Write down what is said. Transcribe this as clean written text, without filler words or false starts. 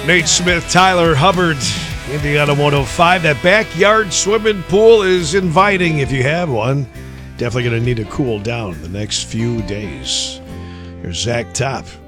Nate Smith, Tyler Hubbard, Indiana 105. That backyard swimming pool is inviting if you have one. Definitely going to need to cool down the next few days. Here's Zach Top.